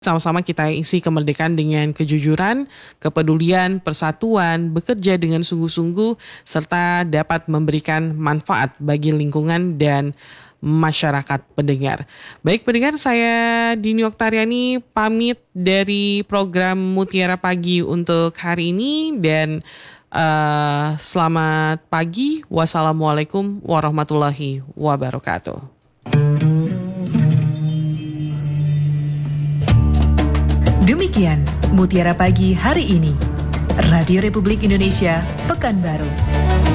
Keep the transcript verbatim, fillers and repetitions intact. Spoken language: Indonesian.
Sama-sama kita isi kemerdekaan dengan kejujuran, kepedulian, persatuan, bekerja dengan sungguh-sungguh, serta dapat memberikan manfaat bagi lingkungan dan masyarakat pendengar. Baik pendengar, saya Dini Oktariani pamit dari program Mutiara Pagi untuk hari ini dan uh, selamat pagi. Wassalamualaikum warahmatullahi wabarakatuh. Demikian Mutiara Pagi hari ini. Radio Republik Indonesia, Pekanbaru.